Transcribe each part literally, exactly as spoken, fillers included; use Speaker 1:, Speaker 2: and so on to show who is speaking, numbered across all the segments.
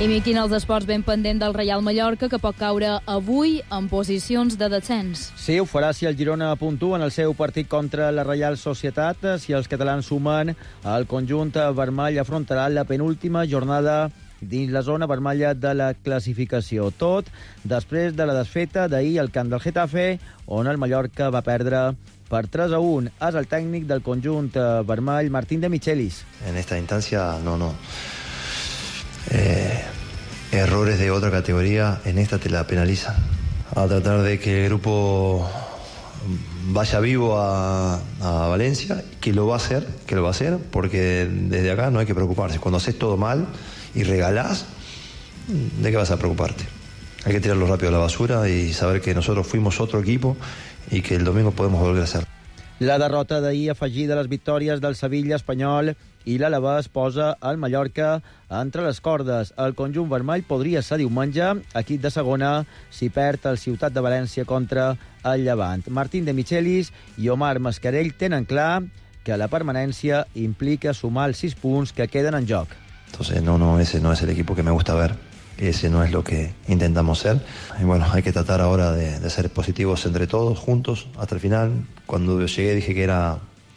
Speaker 1: I Miqui, en els esports, ben pendent del Reial Mallorca, que pot caure avui en posicions de descens.
Speaker 2: Sí, ho farà si el Girona puntua en el seu partit contra la Reial Societat. Si els catalans sumen, el conjunt vermell afrontarà la penúltima jornada dins la zona vermella de la classificació. Tot després de la desfeta d'ahir al camp del Getafe, on el Mallorca va perdre per tres a un. És el tècnic del conjunt vermell, Martín de Michelis.
Speaker 3: En esta instancia, no, no. Eh, errores de otra categoría, en esta te la penalizan. A tratar de que el grupo vaya vivo a, a Valencia, que lo va a hacer, que lo va a hacer, porque desde acá no hay que preocuparse. Cuando haces todo mal y regalás, ¿de qué vas a preocuparte? Hay que tirarlo rápido a la basura y saber que nosotros fuimos otro equipo y que el domingo podemos volver a ser.
Speaker 2: La derrota d'ahir, afegida a les victòries del Sevilla, Espanyol i l'Alavés, posa el Mallorca entre les cordes. El conjunt vermell podria ser diumenge equip de segona si perd el Ciutat de València contra el Llevant. Martín de Michelis i Omar Mascarell tenen clar que la permanència implica sumar els sis punts que queden en joc.
Speaker 3: Entonces, no, no, ese no es el equipo que me gusta ver. Ese no es lo que intentamos ser. Y bueno, hay que tratar ahora de, de ser positivos entre todos, juntos, hasta el final. Cuando llegué dije que era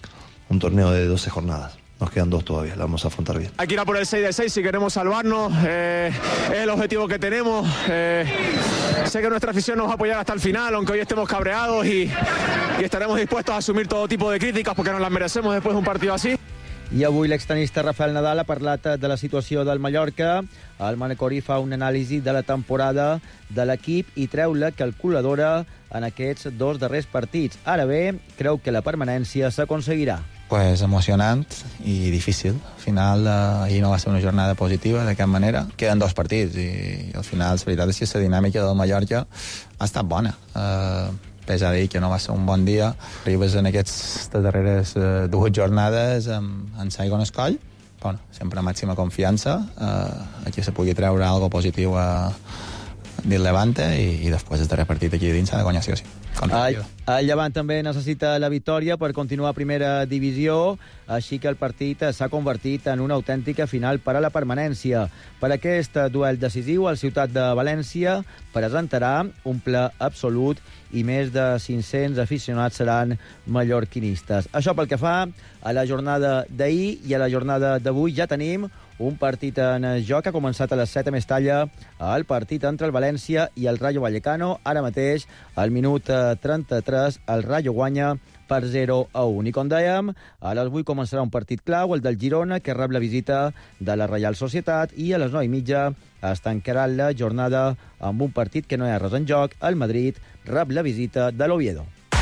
Speaker 3: un torneo de doce jornadas. Nos quedan dos todavía, la vamos a afrontar bien.
Speaker 4: Hay que ir a por el seis de seis si queremos salvarnos. Eh, es el objetivo que tenemos. Eh, sé que nuestra afición nos va a apoyar hasta el final, aunque hoy estemos cabreados y, y estaremos dispuestos a asumir todo tipo de críticas porque nos las merecemos después de un partido así.
Speaker 2: I avui l'extenista Rafael Nadal ha parlat de la situació del Mallorca. El manacorí fa una anàlisi de la temporada de l'equip i treu la calculadora en aquests dos darrers partits. Ara bé, creu que la permanència s'aconseguirà.
Speaker 5: Pues emocionant i difícil. Al final, eh, ahir no va ser una jornada positiva, de cap manera. Queden dos partits i, i al final, la veritat és que la dinàmica del Mallorca ha estat bona. Eh, pesa a dir que no va ser un bon dia. Arribes en aquestes darreres eh, dues jornades amb, amb l'aigua en el coll. Bueno, sempre màxima confiança eh, que se pugui treure algo positiu a, dins Levante i, i després el darrer partit aquí dins s'ha de guanyar sí o sí.
Speaker 2: El, el Llevant també necessita la victòria per continuar a primera divisió, així que el partit s'ha convertit en una autèntica final per a la permanència. Per aquest duel decisiu, el Ciutat de València presentarà un ple absolut i més de cinc-cents aficionats seran mallorquinistes. Això pel que fa a la jornada d'ahir, i a la jornada d'avui ja tenim un partit en joc. Ha començat a les set a Mestalla el partit entre el València i el Rayo Vallecano. Ara mateix, al minut trenta-tres, el Rayo guanya per zero a un. I com dèiem, a les vuit començarà un partit clau, el del Girona, que rep la visita de la Reial Societat, i a les nou i mitja es tancarà la jornada amb un partit que no hi ha res en joc. El Madrid rep la visita de l'Oviedo.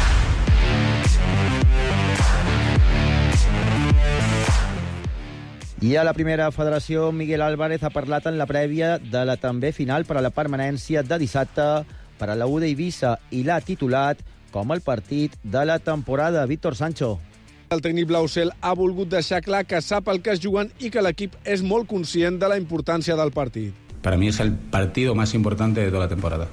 Speaker 2: I a la primera federació, Miguel Álvarez ha parlat en la prèvia de la també final per a la permanència de dissabte per a la U d'Eivissa i l'ha titulat com el partit de la temporada. Víctor Sancho.
Speaker 6: El tècnic blaucel ha volgut deixar clar que sap el que es juguen i que l'equip és molt conscient de la importància del partit.
Speaker 7: Para mí es el partido más importante de toda la temporada.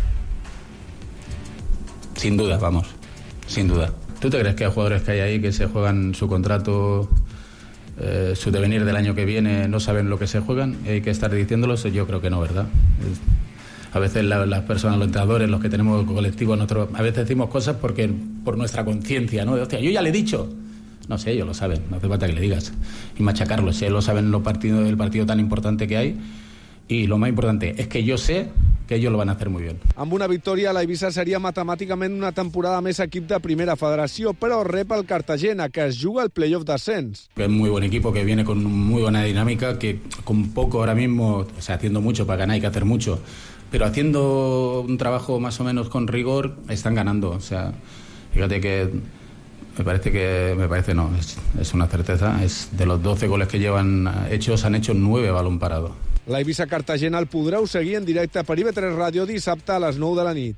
Speaker 7: Sin duda, vamos, sin duda. ¿Tú te crees que hay jugadores que hay ahí que se juegan su contrato, eh, su devenir del año que viene, no saben lo que se juegan? Hay que estar diciéndolos. Yo creo que no, ¿verdad? Es, a veces la, las personas, los entrenadores, los que tenemos colectivos, nosotros, a veces decimos cosas porque por nuestra conciencia, ¿no? De, hostia, yo ya le he dicho. No sé, ellos lo saben, no hace falta que le digas. Y machacarlos, ellos lo saben los partidos, el partido tan importante que hay. Y lo más importante es que yo sé que ellos lo van a hacer muy bien.
Speaker 6: Amb una victòria, l'Eivissa seria matemàticament una temporada més equip de primera federació, però rep el Cartagena, que es juga el playoff d'ascens.
Speaker 7: Es muy buen equipo, que viene con muy buena dinámica, que con poco ahora mismo, o sea, haciendo mucho para ganar hay que hacer mucho, pero haciendo un trabajo más o menos con rigor, están ganando. O sea, fíjate que me parece que, me parece no, es, es una certeza, es de los doce goles que llevan hechos, han hecho nueve balón parado.
Speaker 6: L'Eivissa Cartagena el podreu seguir en directe per I V tres Ràdio dissabte a les nou de la nit.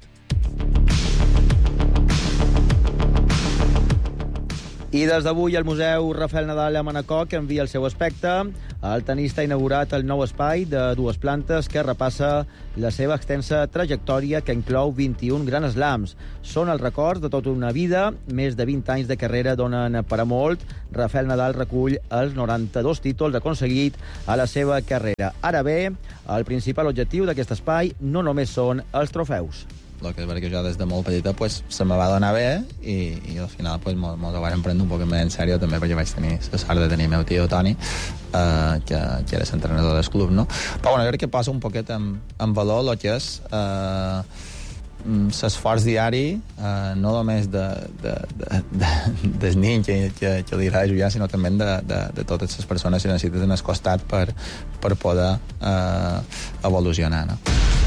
Speaker 2: I des d'avui el Museu Rafael Nadal a Manacor, que envia el seu aspecte. El tenista ha inaugurat el nou espai de dues plantes que repassa la seva extensa trajectòria, que inclou vint-i-un grans slams. Són els records de tota una vida, més de vint anys de carrera donen per a molt. Rafael Nadal recull els noranta-dos títols aconseguit a la seva carrera. Ara bé, El principal objectiu d'aquest espai no només són els trofeus.
Speaker 5: El que és perquè jo des de molt petita pues, se me va donar bé i, i al final pues, mos, mos ho vam prendre un poc més en sèrio també perquè vaig tenir la sort de tenir el meu tio Toni eh, que, que era l'entrenador del club, no? Però bueno, jo crec que posa un poquet en, en valor el que és eh, l'esforç diari eh, no només de, de, de, de, del nin que, que, que li agrada jugar, sinó també de, de, de totes les persones que necessiten el costat per, per poder eh, evolucionar, no?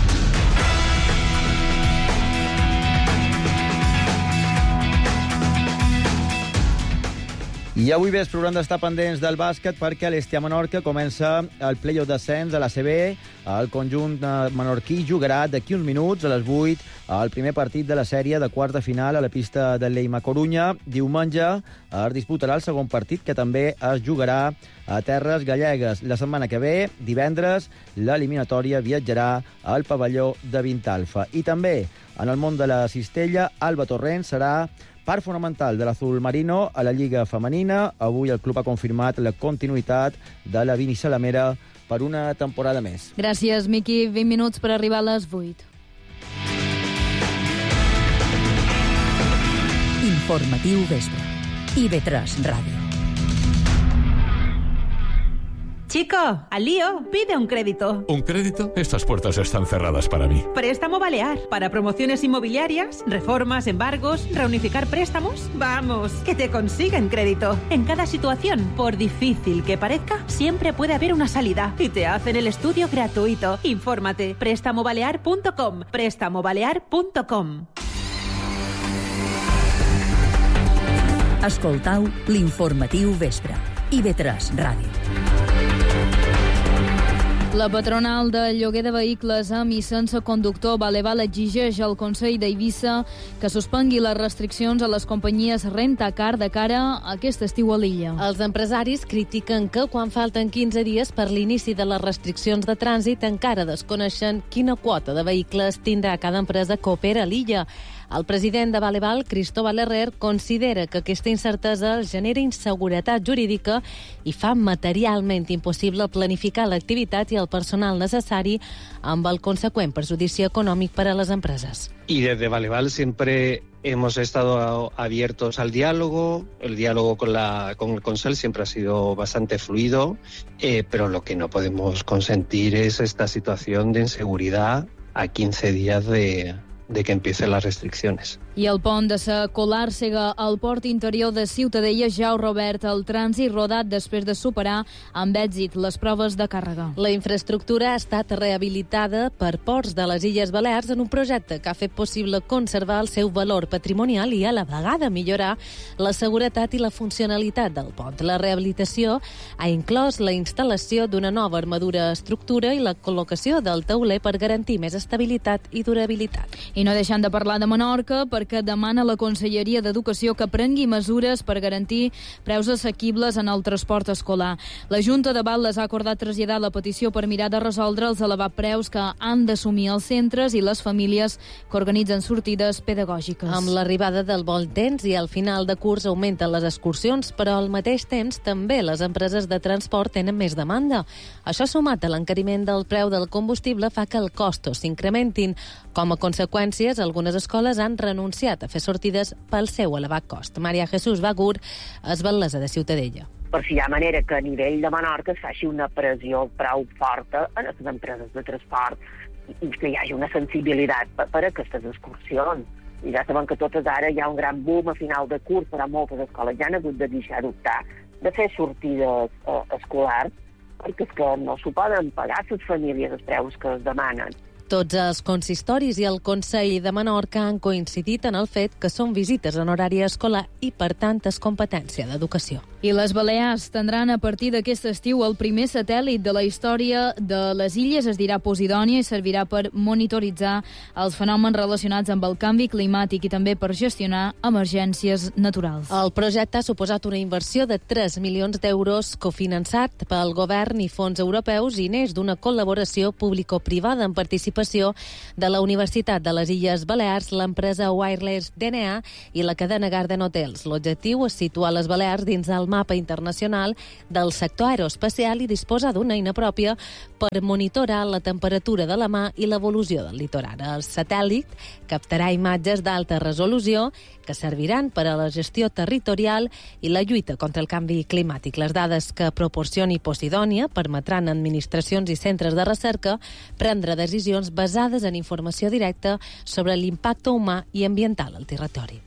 Speaker 2: I avui vespre hauran d'estar pendents del bàsquet perquè l'Estia Menorca comença el play-off d'ascens a l'A C B. El conjunt menorquí jugarà d'aquí uns minuts, a les vuit, el primer partit de la sèrie de quart de final a la pista de Leima Corunya. Diumenge es disputarà el segon partit, que també es jugarà a terres gallegues. La setmana que ve, divendres, l'eliminatòria viatjarà al pavelló de Vintalfa. I també, en el món de la cistella, Alba Torrent serà part fonamental de l'Azul Marino a la Lliga Femenina. Avui el club ha confirmat la continuïtat de la Vini Salamera per una temporada més.
Speaker 1: Gràcies, Miqui. vint minuts per arribar a les vuit.
Speaker 8: Informatiu vespre. I ve tres Ràdio.
Speaker 9: Chico, al lío, pide un crédito.
Speaker 10: ¿Un crédito? Estas puertas están cerradas para mí.
Speaker 9: Préstamo Balear. Para promociones inmobiliarias, reformas, embargos, reunificar préstamos. Vamos, que te consiguen crédito. En cada situación, por difícil que parezca, siempre puede haber una salida. Y te hacen el estudio gratuito. Infórmate. préstamo balear punto com. préstamo balear punto com.
Speaker 8: Escoltau l'informatiu vespre. I ve tres Ràdio.
Speaker 1: La patronal del lloguer de vehicles amb i sense conductor Valeval exigeix al Consell d'Eivissa que suspengui les restriccions a les companyies rentacar de cara a aquest estiu a l'illa.
Speaker 11: Els empresaris critiquen que quan falten quinze dies per l'inici de les restriccions de trànsit encara desconeixen quina quota de vehicles tindrà cada empresa que opera a l'illa. El president de Valeval, Cristóbal Herrer, considera que aquesta incertesa genera inseguretat jurídica i fa materialment impossible planificar l'activitat i el personal necessari amb el conseqüent perjudici econòmic per a les empreses.
Speaker 12: Y desde Valeval siempre hemos estado abiertos al diálogo. El diálogo con, la, con el Consell siempre ha sido bastante fluido, eh, pero lo que no podemos consentir es esta situación de inseguridad a quince días de... de que empiecen las restricciones.
Speaker 1: I el pont de sa Colàrsega al port interior de Ciutadella ja ho reobert el trànsit rodat després de superar amb èxit les proves de càrrega.
Speaker 11: La infraestructura ha estat rehabilitada per Ports de les Illes Balears en un projecte que ha fet possible conservar el seu valor patrimonial i a la vegada millorar la seguretat i la funcionalitat del pont. La rehabilitació ha inclòs la instal·lació d'una nova armadura estructura i la col·locació del tauler per garantir més estabilitat i durabilitat.
Speaker 1: I no deixant de parlar de Menorca, perquè demana a la Conselleria d'Educació que prengui mesures per garantir preus assequibles en el transport escolar. La Junta de Batles ha acordat traslladar la petició per mirar de resoldre els elevats preus que han d'assumir els centres i les famílies que organitzen sortides pedagògiques.
Speaker 11: Amb l'arribada del bon temps i al final de curs augmenten les excursions, però al mateix temps també les empreses de transport tenen més demanda. Això sumat a l'encariment del preu del combustible fa que els costos s'incrementin. Com a conseqüències, algunes escoles han renunciat a fer sortides pel seu elevat cost. Maria Jesús Bagur és batlesa de Ciutadella.
Speaker 13: Per si hi ha manera que a nivell de Menorca es faci una pressió prou forta a les empreses de transport i que hi hagi una sensibilitat per, per a aquestes excursions. I ja sabem que totes ara hi ha un gran boom a final de curs, però moltes escoles ja han hagut de deixar d'optar de fer sortides eh, escolars perquè és que no s'ho poden pagar les famílies els preus que es demanen.
Speaker 11: Tots els consistoris i el Consell de Menorca han coincidit en el fet que són visites en horari escolar i, per tant, és competència d'educació.
Speaker 1: I les Balears tindran a partir d'aquest estiu el primer satèl·lit de la història de les illes, es dirà Posidònia, i servirà per monitoritzar els fenòmens relacionats amb el canvi climàtic i també per gestionar emergències naturals.
Speaker 11: El projecte ha suposat una inversió de tres milions d'euros cofinançat pel govern i fons europeus i neix d'una col·laboració público-privada en participació de la Universitat de les Illes Balears, l'empresa Wireless D N A i la cadena Garden Hotels. L'objectiu és situar les Balears dins el mapa internacional del sector aeroespacial i disposar d'una eina pròpia per monitorar la temperatura de la mà i l'evolució del litoral. El satèl·lit captarà imatges d'alta resolució que serviran per a la gestió territorial i la lluita contra el canvi climàtic. Les dades que proporcioni Posidònia permetran a administracions i centres de recerca prendre decisions basades en informació directa sobre l'impacte humà i ambiental al territori.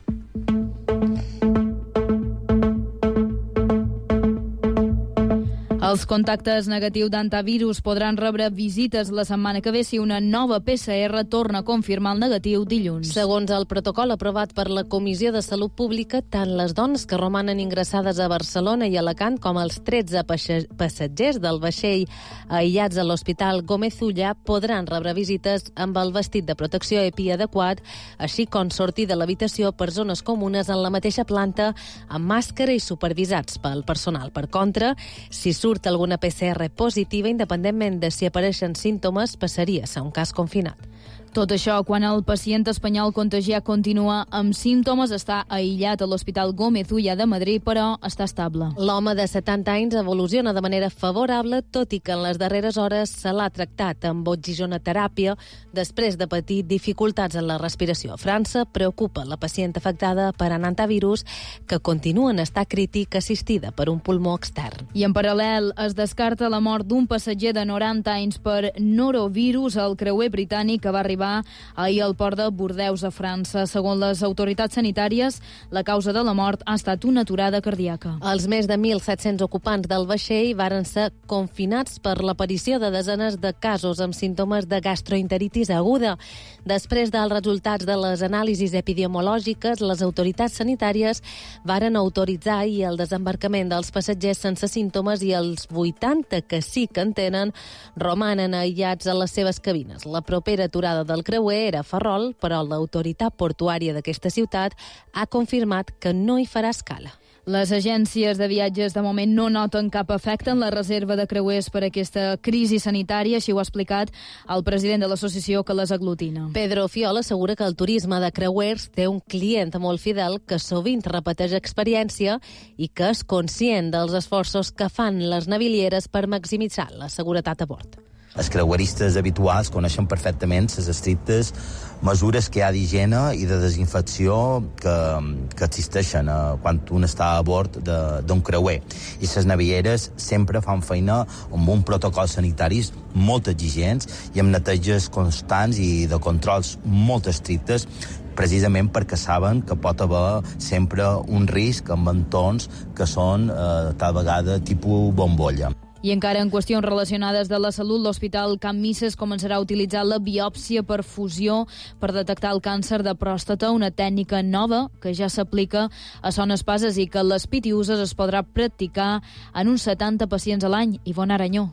Speaker 1: Els contactes negatius d'antivirus podran rebre visites la setmana que ve si una nova P C R torna a confirmar el negatiu dilluns.
Speaker 11: Segons el protocol aprovat per la Comissió de Salut Pública, tant les dones que romanen ingressades a Barcelona i Alacant com els tretze passatgers del vaixell aïllats a l'Hospital Gómez Ulla podran rebre visites amb el vestit de protecció E P I adequat, així com sortir de l'habitació per zones comunes en la mateixa planta amb màscara i supervisats pel personal. Per contra, si surt alguna P C R positiva, independentment de si apareixen símptomes, passaria a ser un cas confinat.
Speaker 1: Tot això quan el pacient espanyol contagiat continua amb símptomes, està aïllat a l'Hospital Gómez Ulla de Madrid, però està estable.
Speaker 11: L'home de setanta anys evoluciona de manera favorable, tot i que en les darreres hores se l'ha tractat amb oxigenateràpia després de patir dificultats en la respiració. A França preocupa la pacient afectada per antivirus, que continua en estat crític, assistida per un pulmó extern.
Speaker 1: I en paral·lel es descarta la mort d'un passatger de noranta anys per norovirus al creuer britànic que va arribar ahir al port de Bordeus, a França. Segons les autoritats sanitàries, la causa de la mort ha estat una aturada cardíaca.
Speaker 11: Els més de mil set-cents ocupants del vaixell varen ser confinats per l'aparició de desenes de casos amb símptomes de gastroenteritis aguda. Després dels resultats de les anàlisis epidemiològiques, les autoritats sanitàries varen autoritzar ahir el desembarcament dels passatgers sense símptomes i els vuitanta que sí que en tenen romanen aïllats a les seves cabines. La propera aturada del creuer era a Ferrol, però l'autoritat portuària d'aquesta ciutat ha confirmat que no hi farà escala.
Speaker 1: Les agències de viatges de moment no noten cap efecte en la reserva de creuers per aquesta crisi sanitària, així ho ha explicat el president de l'associació que les aglutina.
Speaker 11: Pedro Fiol assegura que el turisme de creuers té un client molt fidel que sovint repeteix experiència i que és conscient dels esforços que fan les navilieres per maximitzar la seguretat a bord.
Speaker 14: Els creueristes habituals coneixen perfectament les estrictes mesures que hi ha d'higiene i de desinfecció que, que existeixen eh, quan un està a bord d'un creuer. I les navieres sempre fan feina amb un protocol sanitaris molt exigents i amb neteges constants i de controls molt estrictes, precisament perquè saben que pot haver sempre un risc amb entorns que són eh, tal vegada tipus bombolla.
Speaker 1: I encara en qüestions relacionades de la salut, l'Hospital Can Misses començarà a utilitzar la biòpsia per fusió per detectar el càncer de pròstata, una tècnica nova que ja s'aplica a Son Espases i que a les Pitiuses es podrà practicar en uns setanta pacients a l'any. Ivona Aranyó.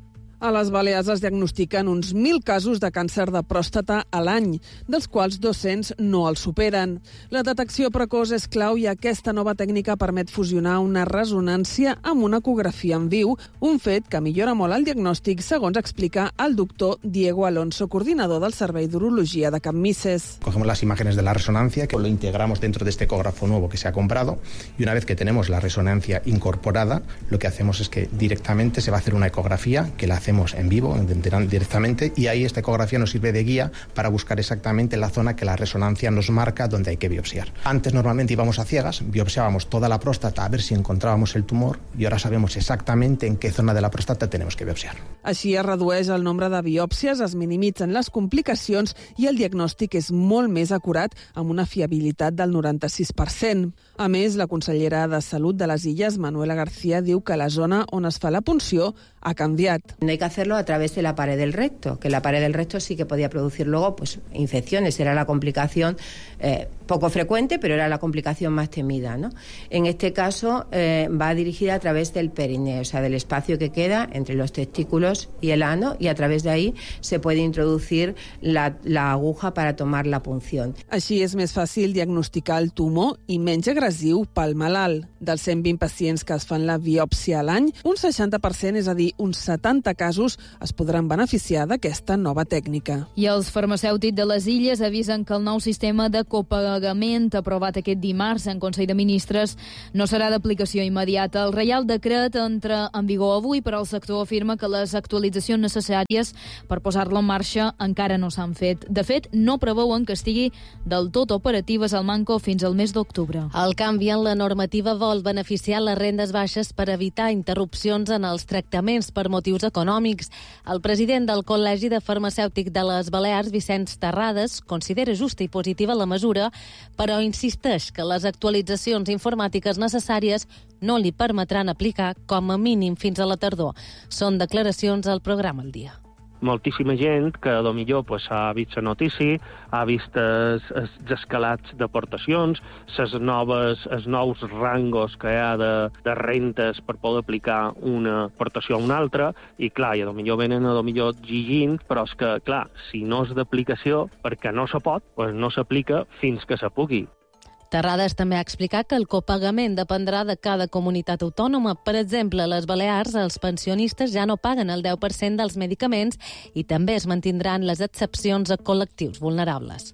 Speaker 15: A les Balears es diagnostiquen uns mil casos de càncer de pròstata a l'any, dels quals dos-cents no el superen. La detecció precoç és clau i aquesta nova tècnica permet fusionar una ressonància amb una ecografia en viu, un fet que millora molt el diagnòstic, segons explica el doctor Diego Alonso, coordinador del Servei d'Urologia de Can Misses.
Speaker 16: Cogemos las imágenes de la resonancia, que lo integramos dentro de este ecógrafo nuevo que se ha comprado, y una vez que tenemos la resonancia incorporada, lo que hacemos es que directamente se va a hacer una ecografía que la hacemos en vivo directamente, y ahí esta ecografía nos sirve de guía para buscar exactamente la zona que la resonancia nos marca donde hay que biopsiar. Antes normalmente íbamos a ciegas, biopsiábamos toda la próstata a ver si encontrábamos el tumor, y ahora sabemos exactamente en qué zona de la próstata tenemos que biopsiar.
Speaker 15: Així es redueix el nombre de biòpsies, es minimitzen les complicacions i el diagnòstic és molt més acurat, amb una fiabilitat del noranta-sis per cent. A més, la consellera de Salut de les Illes, Manuela García, diu que la zona on es fa la punció ha canviat.
Speaker 17: No hay que hacerlo a través de la pared del recto, que la pared del recto sí que podía producir luego pues, infecciones, era la complicación eh, poco frecuente, pero era la complicación más temida, ¿no? En este caso eh, va dirigida a través del perineo, o sea, del espacio que queda entre los testículos y el ano, y a través de ahí se puede introducir la, la aguja para tomar la punción.
Speaker 15: Així és més fàcil diagnosticar el tumor i menys agressiu pel malalt. Dels cent vint pacients que es fan la biòpsia a l'any, un seixanta per cent, és a dir, uns setanta casos, es podran beneficiar d'aquesta nova tècnica.
Speaker 1: I els farmacèutics de les Illes avisen que el nou sistema de copa copagament aprovat aquest dimarts en Consell de Ministres no serà d'aplicació immediata. El Reial Decret entra en vigor avui, però el sector afirma que les actualitzacions necessàries per posar-lo en marxa encara no s'han fet. De fet, no preveuen que estigui del tot operatives al Manco fins al mes d'octubre.
Speaker 11: El canvi en la normativa vol beneficiar les rendes baixes per evitar interrupcions en els tractaments per motius econòmics. El president del Col·legi de Farmacèutic de les Balears, Vicenç Terrades, considera justa i positiva la mesura, però insisteix que les actualitzacions informàtiques necessàries no li permetran aplicar com a mínim fins a la tardor. Són declaracions al programa El Dia.
Speaker 12: Moltíssima gent que a lo millor pues, ha vist la notícia, ha vist els, els escalats d'aportacions, les noves, els nous rangos que hi ha de, de rentes per poder aplicar una aportació a una altra, i clar, i a lo millor venen a lo millor exigint, però és que, clar, si no és d'aplicació, perquè no se pot, pues no s'aplica fins que se pugui.
Speaker 11: Terrades també ha explicat que el copagament dependrà de cada comunitat autònoma. Per exemple, a les Balears, els pensionistes ja no paguen el deu per cent dels medicaments i també es mantindran les excepcions a col·lectius vulnerables.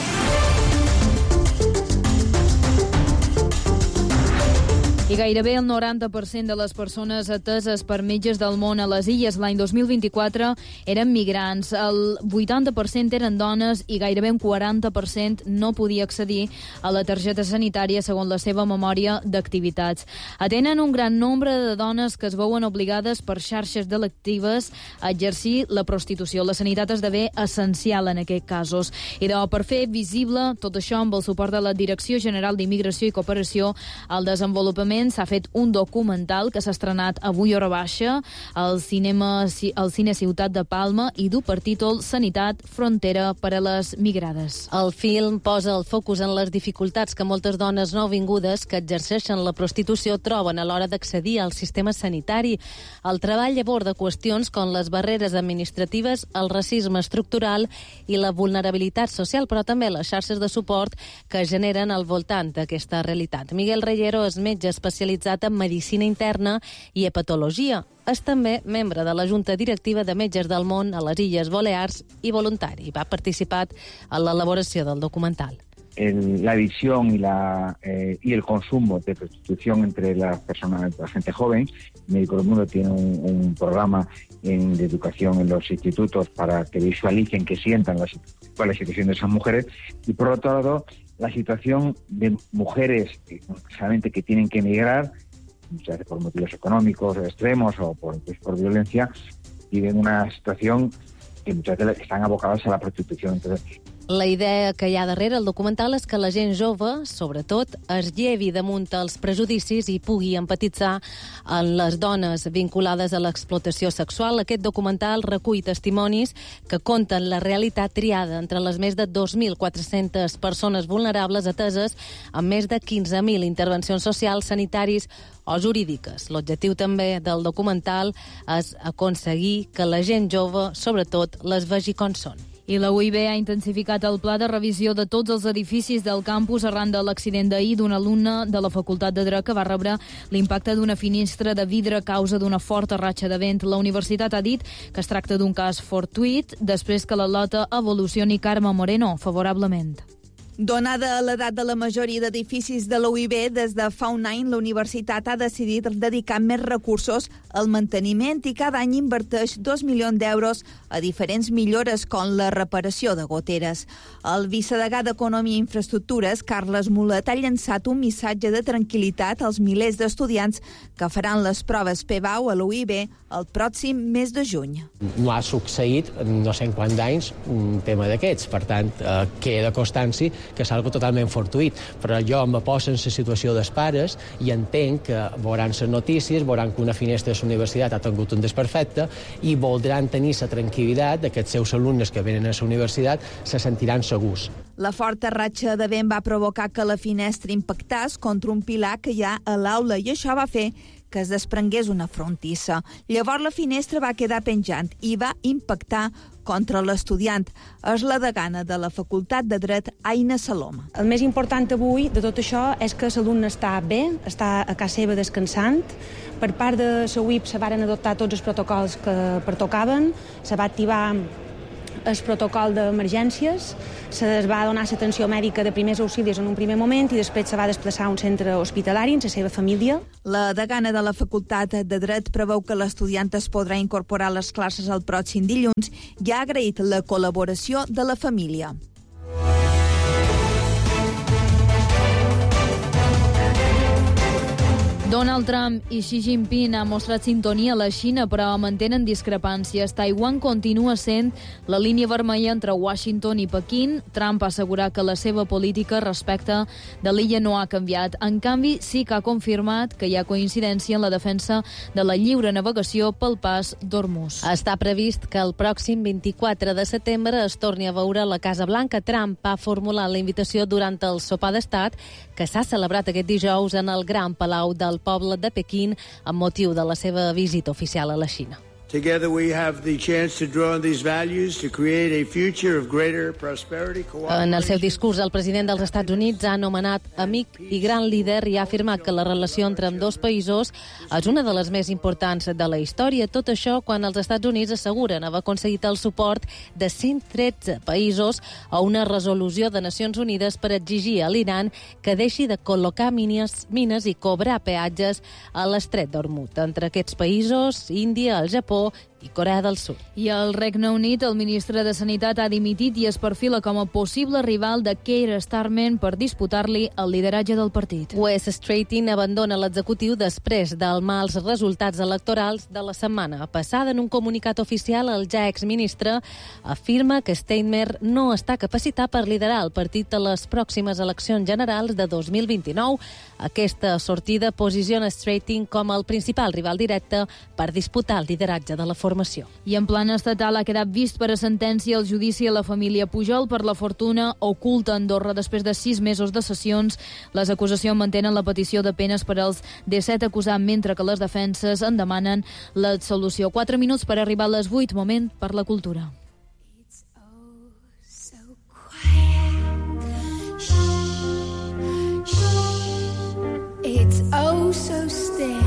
Speaker 1: I gairebé el noranta per cent de les persones ateses per metges del món a les illes l'any dos mil vint-i-quatre eren migrants. El vuitanta per cent eren dones i gairebé un quaranta per cent no podia accedir a la targeta sanitària segons la seva memòria d'activitats. Atenen un gran nombre de dones que es veuen obligades per xarxes delictives a exercir la prostitució. La sanitat esdevé essencial en aquests casos. I de, per fer visible tot això amb el suport de la Direcció General d'Immigració i Cooperació al Desenvolupament s'ha fet un documental que s'ha estrenat avui hora baixa al cinema, al Cine Ciutat de Palma i du per títol Sanitat, frontera per a les migrades.
Speaker 11: El film posa el focus en les dificultats que moltes dones nouvingudes que exerceixen la prostitució troben a l'hora d'accedir al sistema sanitari. El treball aborda qüestions com les barreres administratives, el racisme estructural i la vulnerabilitat social, però també les xarxes de suport que generen al voltant d'aquesta realitat. Miguel Reyero és metge especialitzat en medicina interna i hepatologia. És també membre de la Junta Directiva de Metges del Món a les Illes Balears i voluntari. Va participar en l'elaboració del documental.
Speaker 18: El, la adicción y, la, eh, y el consumo de prostitución entre las personas, la gente joven. Médicos del Mundo tiene un, un programa en, de educación en los institutos para que visualicen, que sientan la, cuál es la situación de esas mujeres. Y por otro lado, la situación de mujeres solamente que tienen que emigrar, muchas veces por motivos económicos extremos o por, pues, por violencia, viven una situación que muchas veces están abocadas a la prostitución. Entonces,
Speaker 11: la idea que hi ha darrere el documental és que la gent jove, sobretot, es llevi damunt els prejudicis i pugui empatitzar en les dones vinculades a l'explotació sexual. Aquest documental recull testimonis que conten la realitat triada entre les més de dos mil quatre-centes persones vulnerables ateses amb més de quinze mil intervencions socials, sanitaris o jurídiques. L'objectiu també del documental és aconseguir que la gent jove, sobretot, les vegi com són.
Speaker 1: I la U I B ha intensificat el pla de revisió de tots els edificis del campus arran de l'accident d'ahir d'un alumne de la Facultat de Dret que va rebre l'impacte d'una finestra de vidre a causa d'una forta ratxa de vent. La universitat ha dit que es tracta d'un cas fortuït després que l'atleta evolucioni Carme Moreno favorablement.
Speaker 19: Donada l'edat de la majoria d'edificis de la U I B, des de fa un any la universitat ha decidit dedicar més recursos al manteniment i cada any inverteix dos milions d'euros a diferents millores com la reparació de goteres. El vicedegà d'Economia i Infraestructures, Carles Mulet, ha llançat un missatge de tranquil·litat als milers d'estudiants que faran les proves P V A U a la U I B el pròxim mes de juny.
Speaker 20: No ha succeït en no sé quants anys un tema d'aquests, per tant, eh, queda constància que és algo totalment fortuït. Però jo em poso en la situació dels pares i entenc que veuran les notícies, veuran que una finestra de la universitat ha tingut un desperfecte i voldran tenir la tranquil·litat de que els seus alumnes que venen a la universitat se sentiran segurs.
Speaker 19: La forta ratxa de vent va provocar que la finestra impactàs contra un pilar que hi ha a l'aula i això va fer que es desprengués una frontissa. Llavors la finestra va quedar penjant i va impactar contra l'estudiant. És la degana de la Facultat de Dret, Aina Saloma.
Speaker 21: El més important avui de tot això és que l'alumne està bé, està a casa seva descansant. Per part de la U I B se varen adoptar tots els protocols que pertocaven, se va activar el protocol d'emergències, se va donar l'atenció mèdica de primers auxilis en un primer moment i després se va desplaçar a un centre hospitalari amb la seva família.
Speaker 19: La degana de la Facultat de Dret preveu que l'estudiant es podrà incorporar a les classes el pròxim dilluns i ha agraït la col·laboració de la família.
Speaker 1: Donald Trump i Xi Jinping han mostrat sintonia a la Xina, però mantenen discrepàncies. Taiwan continua sent la línia vermella entre Washington i Pequín. Trump ha assegurat que la seva política respecte de l'illa no ha canviat. En canvi, sí que ha confirmat que hi ha coincidència en la defensa de la lliure navegació pel pas d'Hormuz.
Speaker 11: Està previst que el pròxim vint-i-quatre de setembre es torni a veure a la Casa Blanca. Trump ha formulat la invitació durant el sopar d'estat que s'ha celebrat aquest dijous en el Gran Palau del poble de Pequín amb motiu de la seva visita oficial a la Xina.
Speaker 3: Together we have the chance to draw on these values to create a future of greater prosperity.
Speaker 11: En el seu discurs, el president dels Estats Units ha anomenat amic i gran líder i ha afirmat que la relació entre ambdós països és una de les més importants de la història. Tot això quan els Estats Units asseguren haver aconseguit el suport de cent tretze països a una resolució de Nacions Unides per exigir a l'Iran que deixi de col·locar mines, mines i cobrar peatges a l'estret d'Hormuz. Entre aquests països, Índia, el Japó i Corea del Sud.
Speaker 1: I al Regne Unit, el ministre de Sanitat ha dimitit i es perfila com a possible rival de Keir Starmer per disputar-li el lideratge del partit.
Speaker 11: Wes Streeting abandona l'executiu després dels mals resultats electorals de la setmana passada. En un comunicat oficial, el ja exministre afirma que Starmer no està capacitat per liderar el partit a les pròximes eleccions generals de dos mil vint-i-nou. Aquesta sortida posiciona Streeting com el principal rival directe per disputar el lideratge de la formació.
Speaker 1: I en plan estatal ha quedat vist per a sentència el judici a la família Pujol per la fortuna oculta a Andorra. Després de sis mesos de sessions, les acusacions mantenen la petició de penes per als disset acusats, mentre que les defenses en demanen l'absolució. Quatre minuts per arribar a les vuit, moment per la cultura. It's oh so still.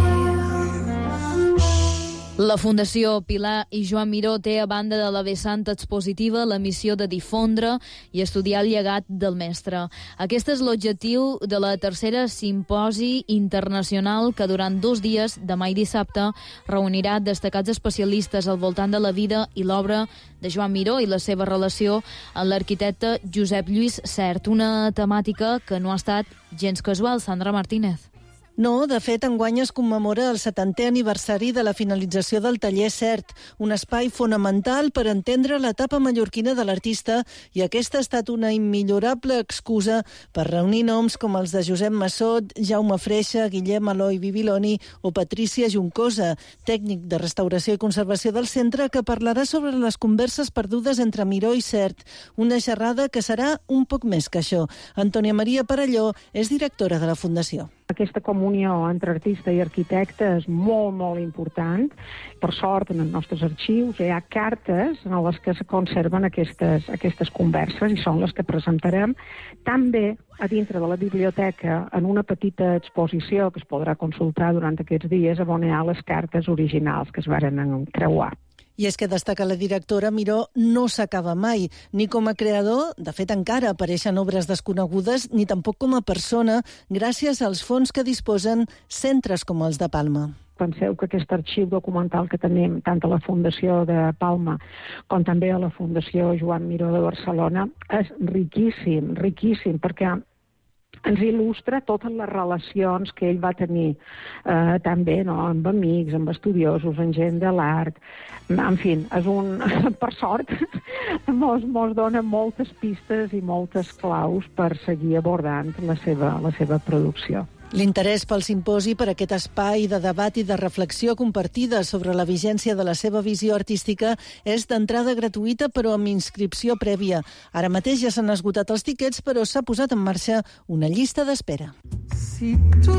Speaker 1: La Fundació Pilar i Joan Miró té, a banda de la vessant expositiva, la missió de difondre i estudiar el llegat del mestre. Aquest és l'objectiu de la tercera simposi internacional que durant dos dies, demà i dissabte, reunirà destacats especialistes al voltant de la vida i l'obra de Joan Miró i la seva relació amb l'arquitecte Josep Lluís Sert, una temàtica que no ha estat gens casual. Sandra Martínez.
Speaker 22: No, de fet, enguany es commemora el setantè aniversari de la finalització del taller Sert, un espai fonamental per entendre l'etapa mallorquina de l'artista, i aquesta ha estat una immillorable excusa per reunir noms com els de Josep Massot, Jaume Freixa, Guillem Eloi Bibiloni o Patrícia Juncosa, tècnic de restauració i conservació del centre, que parlarà sobre les converses perdudes entre Miró i Sert, una xerrada que serà un poc més que això. Antònia Maria Parelló és directora de la Fundació.
Speaker 23: Aquesta comunió entre artista i arquitecte és molt, molt important. Per sort, en els nostres arxius hi ha cartes en les que es conserven aquestes, aquestes converses i són les que presentarem també a dintre de la biblioteca en una petita exposició que es podrà consultar durant aquests dies on hi ha les cartes originals que es varen creuar.
Speaker 22: I és que, destaca la directora, Miró no s'acaba mai, ni com a creador, de fet encara apareixen obres desconegudes, ni tampoc com a persona, gràcies als fons que disposen centres com els de Palma.
Speaker 23: Penseu que aquest arxiu documental que tenim tant a la Fundació de Palma com també a la Fundació Joan Miró de Barcelona és riquíssim, riquíssim, perquè ens il·lustra totes les relacions que ell va tenir eh, també, no?, amb amics, amb estudiosos, amb gent de l'art. En fi, és un, per sort, mos, mos dona moltes pistes i moltes claus per seguir abordant la seva, la seva producció.
Speaker 22: L'interès pel simposi, per aquest espai de debat i de reflexió compartida sobre la vigència de la seva visió artística, és d'entrada gratuïta però amb inscripció prèvia. Ara mateix ja s'han esgotat els tiquets, però s'ha posat en marxa una llista d'espera. Si tu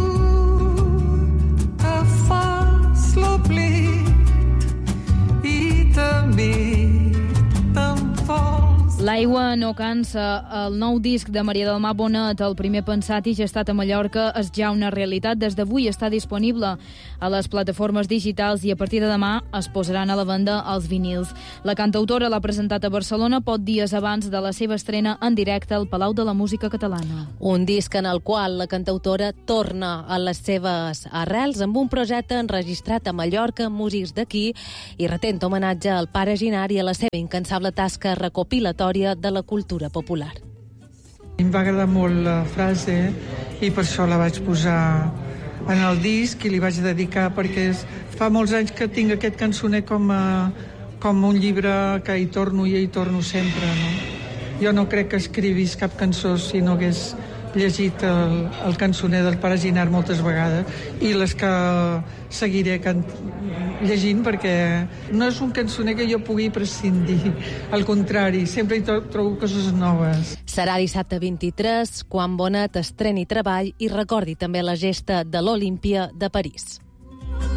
Speaker 22: te fas l'oblit i també te'n vols...
Speaker 1: L'aigua no cansa. El nou disc de Maria del Mar Bonet, el primer pensat i gestat a Mallorca, és ja una realitat. Des d'avui està disponible a les plataformes digitals i a partir de demà es posaran a la venda els vinils. La cantautora l'ha presentat a Barcelona poc dies abans de la seva estrena en directe al Palau de la Música Catalana.
Speaker 11: Un disc en el qual la cantautora torna a les seves arrels amb un projecte enregistrat a Mallorca amb músics d'aquí i retent homenatge al pare Ginard i a la seva incansable tasca recopilatòria de la cultura popular.
Speaker 4: Em va agradar molt la frase i per això la vaig posar en el disc i li vaig dedicar perquè és, fa molts anys que tinc aquest cançoner com, a, com un llibre que hi torno i hi torno sempre. No? Jo no crec que escrivis cap cançó si no hagués llegit el, el cançoner del pare Ginard moltes vegades i les que seguiré cant llegint perquè no és un cançoner que jo pugui prescindir, al contrari, sempre hi trobo coses noves.
Speaker 11: Serà dissabte vint-i-tres quan Bonet estreni treball i recordi també la gesta de l'Olímpia de París.